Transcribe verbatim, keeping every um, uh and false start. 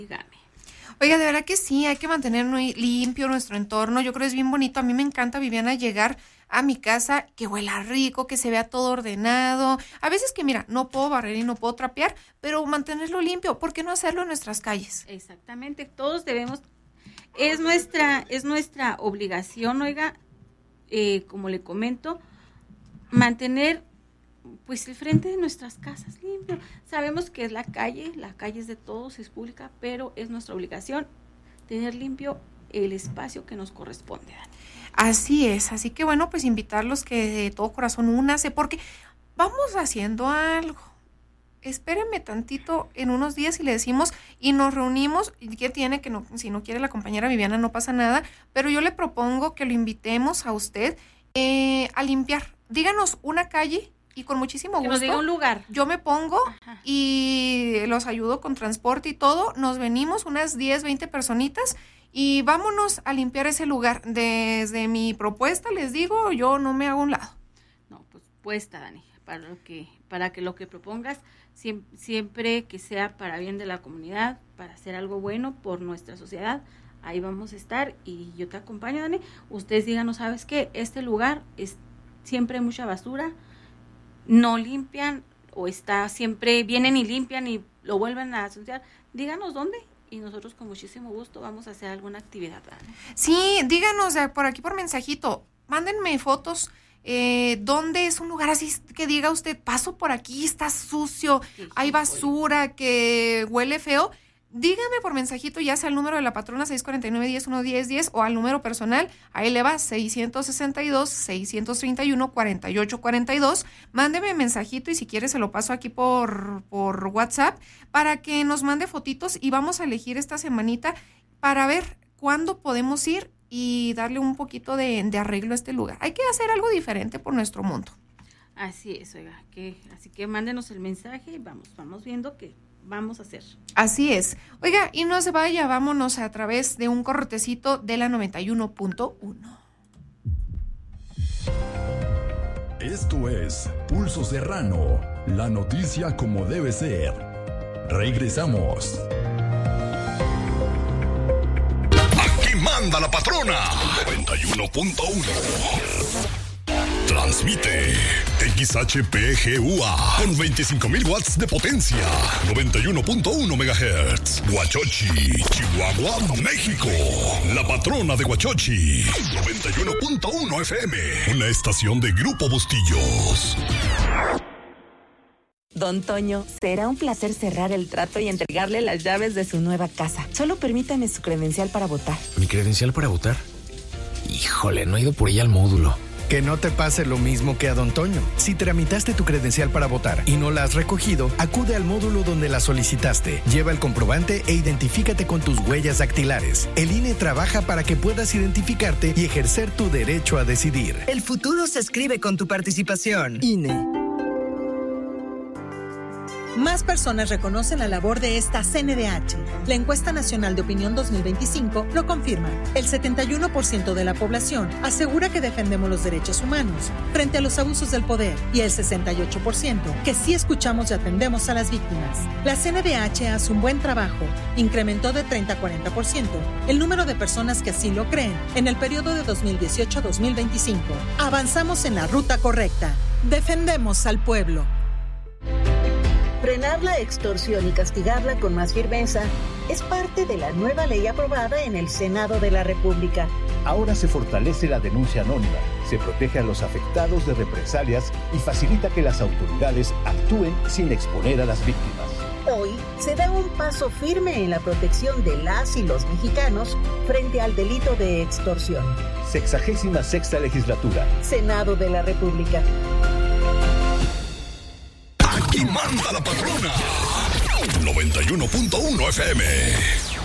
Dígame. Oiga, de verdad que sí, hay que mantener muy limpio nuestro entorno. Yo creo que es bien bonito. A mí me encanta, Viviana, llegar a mi casa, que huela rico, que se vea todo ordenado. A veces que, mira, no puedo barrer y no puedo trapear, pero mantenerlo limpio. ¿Por qué no hacerlo en nuestras calles? Exactamente, todos debemos, es nuestra, es nuestra obligación, oiga, eh, como le comento, mantener pues el frente de nuestras casas limpio. Sabemos que es la calle, la calle es de todos, es pública, pero es nuestra obligación tener limpio el espacio que nos corresponde, Dani. Así es, así que bueno, pues invitarlos que de todo corazón únase, porque vamos haciendo algo. Espérenme tantito en unos días y le decimos y nos reunimos. ¿Y qué tiene? Que no, si no quiere la compañera Viviana no pasa nada, pero yo le propongo que lo invitemos a usted eh, a limpiar. Díganos una calle y con muchísimo gusto. Que nos diga un lugar. Yo me pongo Ajá. y los ayudo con transporte y todo. Nos venimos unas diez, veinte personitas y vámonos a limpiar ese lugar. Desde mi propuesta, les digo, yo no me hago a un lado. No, pues puesta, Dani, para lo que, para que lo que propongas, siempre, siempre que sea para bien de la comunidad, para hacer algo bueno por nuestra sociedad, ahí vamos a estar y yo te acompaño, Dani. Ustedes díganos, ¿sabes qué? Este lugar es siempre hay mucha basura, no limpian o está siempre, vienen y limpian y lo vuelven a asociar. Díganos dónde y nosotros con muchísimo gusto vamos a hacer alguna actividad, Dani. Sí, díganos por aquí por mensajito, mándenme fotos. Eh, ¿Dónde es un lugar así que diga usted, paso por aquí, está sucio, sí, hay basura, que huele feo? Dígame por mensajito, ya sea al número de la patrona seis cuatro nueve, diez, uno, diez, diez o al número personal, ahí le va seiscientos sesenta y dos, seiscientos treinta y uno, cuarenta y ocho cuarenta y dos. Mándeme mensajito y si quiere se lo paso aquí por, por WhatsApp para que nos mande fotitos y vamos a elegir esta semanita para ver cuándo podemos ir y darle un poquito de, de arreglo a este lugar. Hay que hacer algo diferente por nuestro mundo. Así es, oiga, que, así que mándenos el mensaje y vamos, vamos viendo qué vamos a hacer. Así es. Oiga, y no se vaya, vámonos a través de un cortecito de la noventa y uno punto uno. Esto es Pulso Serrano, la noticia como debe ser. Regresamos. Manda la patrona noventa y uno punto uno. Transmite X H P G U A con veinticinco mil watts de potencia, noventa y uno punto uno megahertz. Huachochi, Chihuahua, México. La patrona de Huachochi, noventa y uno punto uno F M. Una estación de Grupo Bustillos. Don Toño, será un placer cerrar el trato y entregarle las llaves de su nueva casa. Solo permítame su credencial para votar. ¿Mi credencial para votar? Híjole, no he ido por ella al módulo. Que no te pase lo mismo que a Don Toño. Si tramitaste tu credencial para votar y no la has recogido, acude al módulo donde la solicitaste. Lleva el comprobante e identifícate con tus huellas dactilares. El I N E trabaja para que puedas identificarte y ejercer tu derecho a decidir. El futuro se escribe con tu participación. I N E. Más personas reconocen la labor de esta C N D H. La encuesta nacional de opinión dos mil veinticinco lo confirma. El setenta y uno por ciento de la población asegura que defendemos los derechos humanos frente a los abusos del poder y el sesenta y ocho por ciento que sí escuchamos y atendemos a las víctimas. La C N D H hace un buen trabajo. Incrementó de treinta a cuarenta por ciento el número de personas que así lo creen en el periodo de dos mil dieciocho a dos mil veinticinco. Avanzamos en la ruta correcta. Defendemos al pueblo. Frenar la extorsión y castigarla con más firmeza es parte de la nueva ley aprobada en el Senado de la República. Ahora se fortalece la denuncia anónima, se protege a los afectados de represalias y facilita que las autoridades actúen sin exponer a las víctimas. Hoy se da un paso firme en la protección de las y los mexicanos frente al delito de extorsión. Sexagésima sexta legislatura. Senado de la República. Aquí manda la patrona. noventa y uno punto uno F M.